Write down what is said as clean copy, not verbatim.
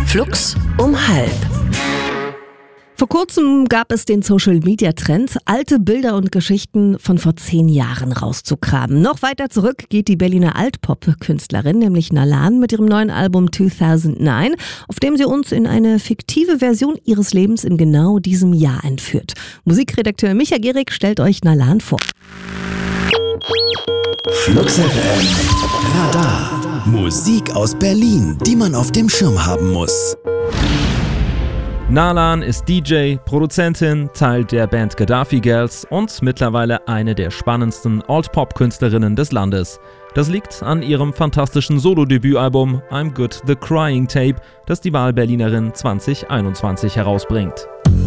Flux um 12:30. Vor kurzem gab es den Social-Media-Trend, alte Bilder und Geschichten von vor 10 Jahren rauszugraben. Noch weiter zurück geht die Berliner Alt-Pop-Künstlerin, nämlich Nalan, mit ihrem neuen Album 2009, auf dem sie uns in eine fiktive Version ihres Lebens in genau diesem Jahr entführt. Musikredakteur Micha Gehrig stellt euch Nalan vor. Flux FM Radar. Musik aus Berlin, die man auf dem Schirm haben muss. Nalan ist DJ, Produzentin, Teil der Band Gaddafi Girls und mittlerweile eine der spannendsten Alt-Pop-Künstlerinnen des Landes. Das liegt an ihrem fantastischen Solo-Debütalbum I'm Good The Crying Tape, das die Wahlberlinerin 2021 herausbringt.